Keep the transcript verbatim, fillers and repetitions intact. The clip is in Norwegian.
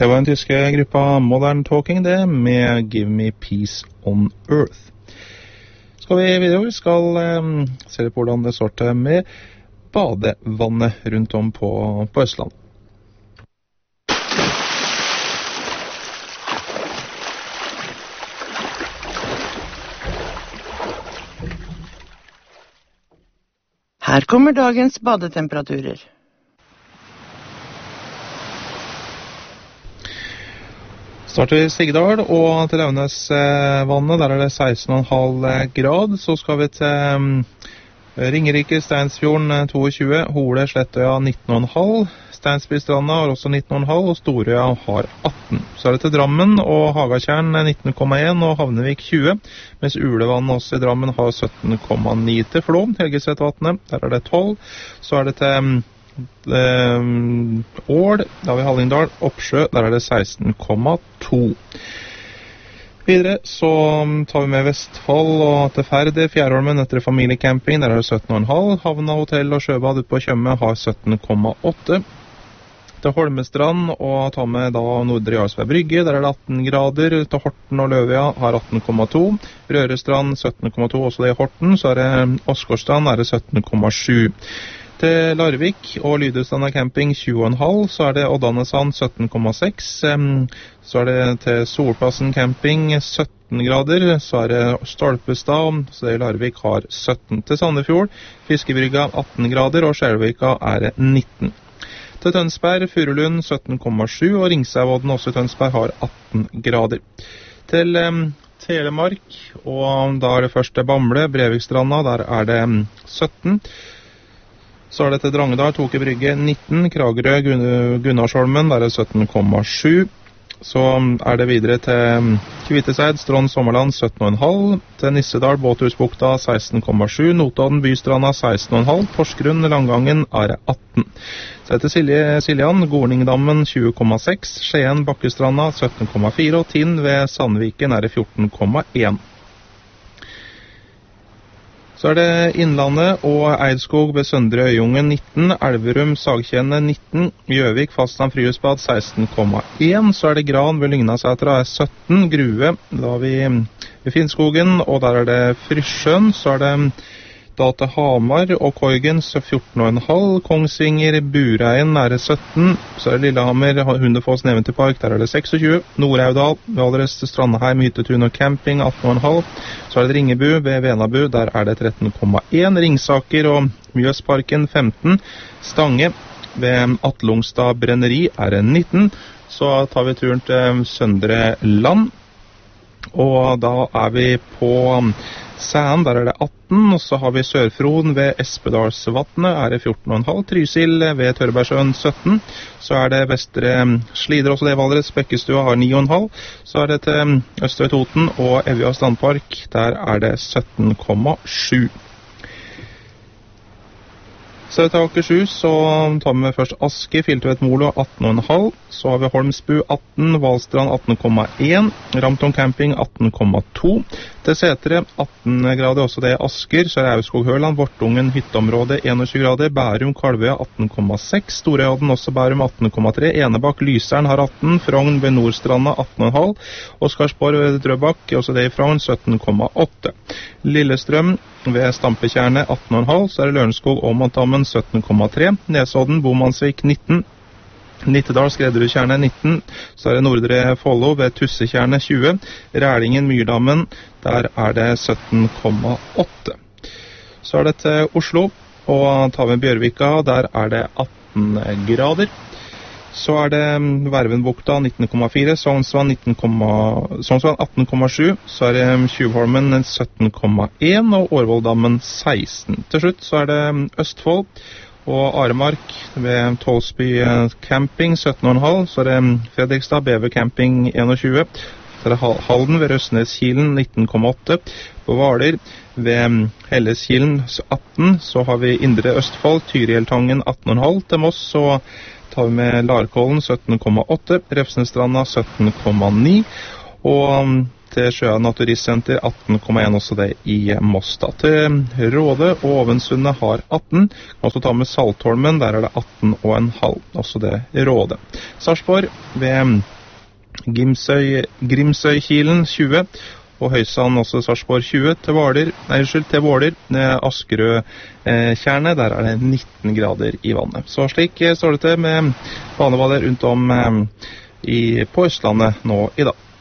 Det var den tyske gruppa Modern Talking det, med Give Me Peace on Earth. Skal vi videre, vi skal um, se på hvordan det står til med badevannet rundt om på, på Østland. Her kommer dagens badetemperaturer. Starter vi i Sigdal, og til Raunesvannet, der er det seksten komma fem grad. Så skal vi til um, Ringerike, Steinsfjorden tjueto, Hole, Slettøya nitten komma fem, Steinsbystranda har også nitten komma fem, og Storøya har atten. Så er det til Drammen og Hagatjern nitten komma en, og Havnevik tjue, mens Ulevann også i Drammen har sytten komma ni. Til Flå, Helgesvedvatnet, der er det tolv. Så er det til um, Um, Ål, da har vi Hallingdal, Oppsjø, der er det seksten komma to. Videre så tar vi med Vestfold og til Færde, Fjærholmen etter familiecamping, der er det sytten komma fem. Havna hotell og sjøbad ute på Tjøme har sytten komma åtte. Til Holmestrand og ta med da Nordre Jarlsberg Brygge, der er det atten grader. Til Horten og Løvia har atten komma to. Rørestrand sytten komma to, også det i Horten. Så er det Åsgårdstrand, der er det sytten komma sju. Til Larvik og Lydøstranda camping tjue komma fem, så er det Oddanesand sytten komma seks, så er det til Solplassen camping sytten grader, så er det Stolpestad, så det i Larvik har sytten. Til Sandefjord, Fiskebrygga atten grader, og Skjelvika er det nitten. Til Tønsberg, Furulund sytten komma sju, og Ringsævodden også i Tønsberg har atten grader. Til um, Telemark, og da er det første Bamble, Brevikstranda, der er det um, sytten. Så er det til Drangedal, Toke Brygge nitten, Kragerø, Gunnarsholmen, der er det sytten komma sju. Så er det videre til Kviteseid, Strand, Sommerland sytten komma fem. Til Nissedal, Båthusbukta seksten komma sju. Notodden, Bystranda seksten komma fem. Porsgrunn, Langangen er det atten. Så er det til Silje, Siljan, Gorningdammen tjue komma seks. Skien, Bakkestranda sytten komma fire. Og Tinn ved Sandviken er det fjorten komma en. Så er det Innlandet og Eidskog ved Søndre Øyungen nitten, Elverum, Sagkjene nitten, Gjøvik, Fastland, Fryhusbad seksten komma en, så er det Gran ved Lygnasætra er sytten, Grue, da vi ved Finnskogen, og der er det Frysjøen, så er det da til Hamar og Korgen fjorten komma fem, Kongsvinger, Bureien er det sytten, så er det Lillehammer, Hundefoss, Neventyrpark, der er det seksogtjue, Nord-Audal, Valdres, Strandheim, Hyttetun og camping atten komma fem, så er det Ringebu ved Venabu, der er det tretten komma en, Ringsaker og Mjøsparken femten, Stange ved Atlungstad Brenneri er det nitten, så tar vi turen til Søndre Land, og da er vi på Sæen, der er det atten, og så har vi Sørfron ved Espedalsvatnet, er det fjorten komma fem, Trysil ved Tørbergsjøen sytten, så er det Vestre Slidre, også det Valdres, Bekkestua har ni komma fem, så er det til Østre Toten og Evja Strandpark, der er det sytten komma sju. Så er det til Akershus, så tar vi først Aske, Filtvet Molo atten komma fem, så har vi Holmsbu atten, Valstrand atten komma en, Ramton Camping atten komma to, til Setre atten grader, også det Asker, så er det Aurskog Hørland, Vortungen, Hytteområdet enogtjue grader, Bærum, Kalvøya atten komma seks, Storøyodden også Bærum atten komma tre, Enebakk, Lyseren har atten, Frogn ved Nordstranda atten komma fem, Oskarsborg ved Drøbak, også det i Frogn sytten komma åtte, Lillestrøm ved Stampekjerne atten komma fem, så er det Lørenskog og Montammen sytten komma tre, Nesodden, Bomansvik nitten, Nittedal, Skredderudtjerne nitten, så er det Nordre Follo ved Tussetjerne tjue, Rælingen, Myrdammen, der er det sytten komma åtte. Så er det til Oslo, og tar vi Bjørvika, der er det atten grader. Så er det Vervenbukta nitten komma fire, Sognsvann atten komma sju, så er det Tjuvholmen sytten komma en og Årvolddammen seksten. Til slutt så er det Østfold og Aremark ved Tålsby camping sytten komma fem, så er det Fredrikstad, Beve camping enogtjue, så er det Halden ved Røsneskilen nitten komma åtte, på Hvaler ved Helleskilen atten, så har vi Indre Østfold, Tyrieltangen atten komma fem, til Moss så tar vi med Larkollen sytten komma åtte, Refsnestranda sytten komma ni, og til Sjøa Naturistsenter atten komma en, også det i Moss. Da. Til Råde og Ovensundet har atten, kan også ta med Saltholmen, der er det atten komma fem, også det Råde. Sarpsborg ved Grimsøy, Grimsøykilen tjue, og Høysand også Sarpsborg tjue, til Våler, nei, unnskyld, til Våler, eh, Askerød eh, Tjerne, der er det nitten grader i vannet. Så slik eh, står det til med baneballer rundt om eh, i, på Østlandet nå i dag.